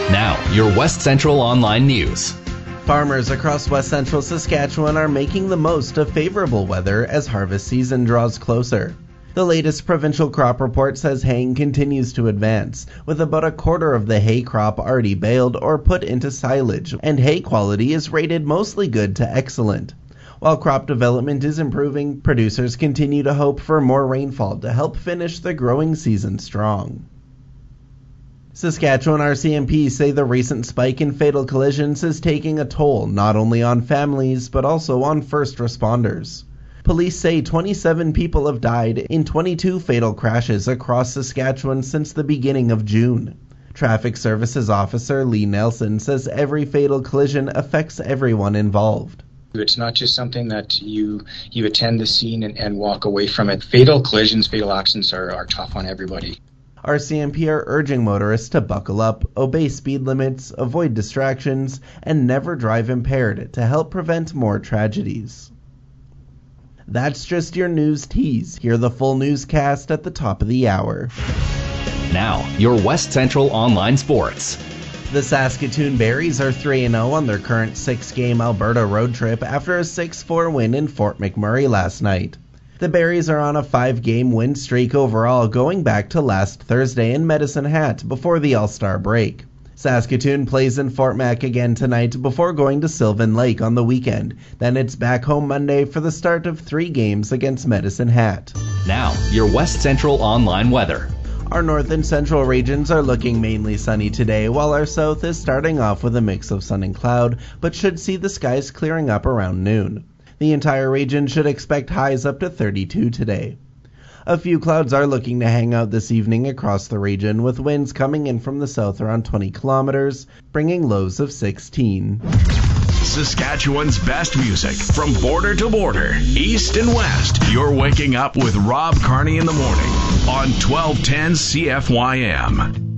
Now, your West Central Online News. Farmers across West Central Saskatchewan are making the most of favorable weather as harvest season draws closer. The latest provincial crop report says haying continues to advance, with about a quarter of the hay crop already baled or put into silage, and hay quality is rated mostly good to excellent. While crop development is improving, producers continue to hope for more rainfall to help finish the growing season strong. Saskatchewan RCMP say the recent spike in fatal collisions is taking a toll not only on families but also on first responders. Police say 27 people have died in 22 fatal crashes across Saskatchewan since the beginning of June. Traffic Services Officer Lee Nelson says every fatal collision affects everyone involved. It's not just something that you attend the scene and walk away from it. Fatal collisions, fatal accidents are tough on everybody. RCMP are urging motorists to buckle up, obey speed limits, avoid distractions, and never drive impaired to help prevent more tragedies. That's just your news tease. Hear the full newscast at the top of the hour. Now, your West Central Online Sports. The Saskatoon Berries are 3-0 on their current 6-game Alberta road trip after a 6-4 win in Fort McMurray last night. The Berries are on a 5-game win streak overall going back to last Thursday in Medicine Hat before the All-Star break. Saskatoon plays in Fort Mac again tonight before going to Sylvan Lake on the weekend. Then it's back home Monday for the start of 3 games against Medicine Hat. Now, your West Central Online weather. Our north and central regions are looking mainly sunny today, while our south is starting off with a mix of sun and cloud, but should see the skies clearing up around noon. The entire region should expect highs up to 32 today. A few clouds are looking to hang out this evening across the region, with winds coming in from the south around 20 kilometers, bringing lows of 16. Saskatchewan's best music from border to border, east and west. You're waking up with Rob Carney in the morning on 1210 CFYM.